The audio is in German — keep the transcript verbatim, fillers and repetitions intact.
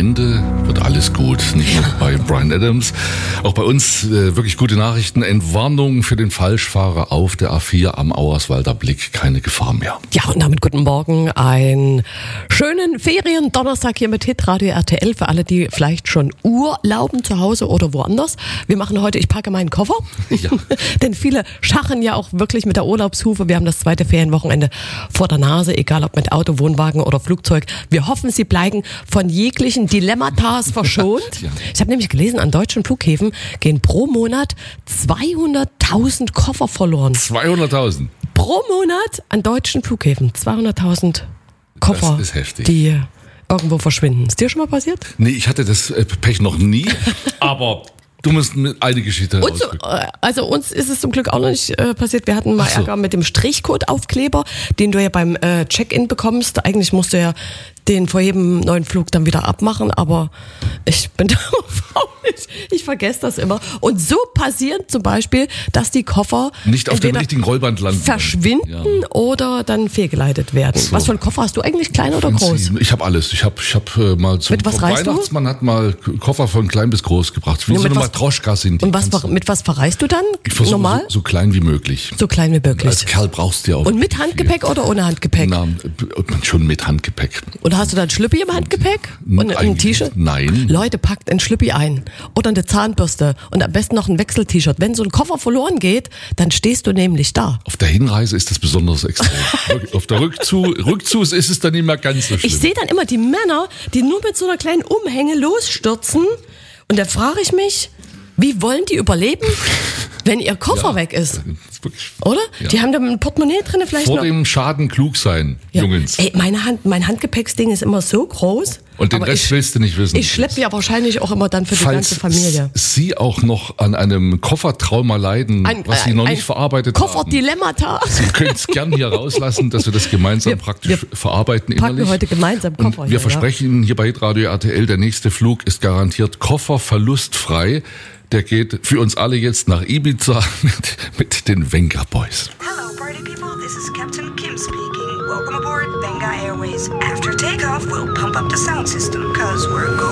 Ende wird alles gut. Nicht nur bei Bryan Adams, auch bei uns äh, wirklich gute Nachrichten. Entwarnung für den Falschfahrer auf der A vier am Auerswalder Blick. Keine Gefahr mehr. Ja, und damit guten Morgen. Einen schönen Ferien-Donnerstag hier mit Hitradio R T L für alle, die vielleicht schon urlauben zu Hause oder woanders. Wir machen heute, ich packe meinen Koffer. Ja. Denn viele scharren ja auch wirklich mit der Urlaubshufe. Wir haben das zweite Ferienwochenende vor der Nase, egal ob mit Auto, Wohnwagen oder Flugzeug. Wir hoffen, Sie bleiben von jeglichen Dilemmata verschont. Ja. Ich habe nämlich gelesen, an deutschen Flughäfen gehen pro Monat zweihunderttausend Koffer verloren. zweihunderttausend? Pro Monat an deutschen Flughäfen zweihunderttausend Koffer, Das ist heftig. die irgendwo verschwinden. Ist dir schon mal passiert? Nee, ich hatte das äh, Pech noch nie, aber du musst mir eine Geschichte Uns, ausdrücken. äh, also uns ist es zum Glück auch noch nicht äh, passiert. Wir hatten mal Ach so. Ärger mit dem Strichcode-Aufkleber, den du ja beim äh, Check-in bekommst. Eigentlich musst du ja den vor jedem neuen Flug dann wieder abmachen, aber ich bin da faul. Ich vergesse das immer. Und so passiert zum Beispiel, dass die Koffer Nicht auf dem entweder richtigen Rollband landen. verschwinden Ja. oder dann fehlgeleitet werden. So. Was für ein Koffer hast du eigentlich, klein oder groß? Ich habe alles. Ich habe ich hab, äh, mal zum Mit was vom reist du? Weihnachtsmann hat mal Koffer von klein bis groß gebracht. Wie Ja, so mit eine was- Matroschka sind die. Und was, Kannst du- mit was verreist du dann? Ich versuche Normal? so, so klein wie möglich. So klein wie möglich. Als Kerl brauchst du ja auch. Und mit viel. Handgepäck oder ohne Handgepäck? Na, schon mit Handgepäck. Und hast du dann Schlüppi im Handgepäck? Und ein Eigentlich T-Shirt? nein. Leute, packt ein Schlüppi ein. Oder eine Zahnbürste. Und am besten noch ein Wechsel-T-Shirt. Wenn so ein Koffer verloren geht, dann stehst du nämlich da. Auf der Hinreise ist das besonders extrem. Auf der Rückzug, Rückzug ist es dann nicht mehr ganz so schlimm. Ich sehe dann immer die Männer, die nur mit so einer kleinen Umhänge losstürzen. Und da frage ich mich, wie wollen die überleben, wenn ihr Koffer Ja, weg ist? das ist wirklich- Oder? Ja. Die haben da ein Portemonnaie drin vielleicht Vor noch. dem Schaden klug sein, Ja. Jungens. Ey, meine Hand, mein Handgepäcksding ist immer so groß. Und den aber Rest ich, willst du nicht wissen. Ich schleppe ja wahrscheinlich auch immer dann für die Falls ganze Familie. Sie auch noch an einem Koffertrauma leiden, Ein- was Sie ein- noch ein nicht verarbeitet haben. Kofferdilemmata. Sie können es gern hier rauslassen, dass wir das gemeinsam Wir- praktisch wir verarbeiten Packen innerlich. heute gemeinsam Koffer Und hier, wir versprechen Ihnen hier bei Hitradio R T L, der nächste Flug ist garantiert kofferverlustfrei. Der geht für uns alle jetzt nach Ibiza mit, mit den Venga Boys. Hello, party people. This is Captain Kim speaking. Welcome aboard Benga Airways. After takeoff, we'll pump up the sound system, cause we're going